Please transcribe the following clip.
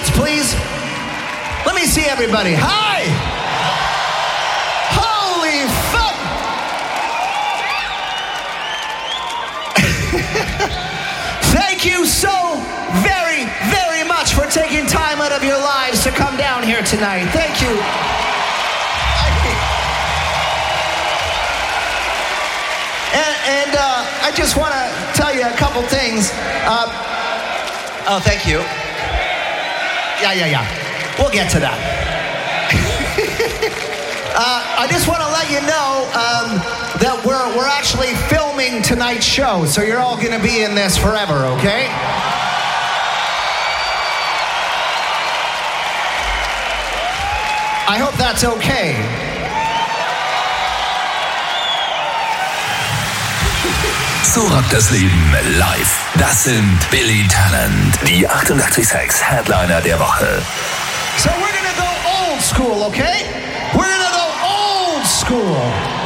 lights, please. Let me see everybody. Hi! Holy fuck! Thank you so very, very much for taking time out of your lives to come down here tonight. Thank you. And I just want to tell you a couple things. Oh, thank you. Yeah. We'll get to that. I just want to let you know that we're actually filming tonight's show, so you're all going to be in this forever, okay? I hope that's okay. So rockt das Leben live. Das sind Billy Talent, die 88.6 Headliner der Woche. So we're gonna go old school, okay? We're gonna go old school.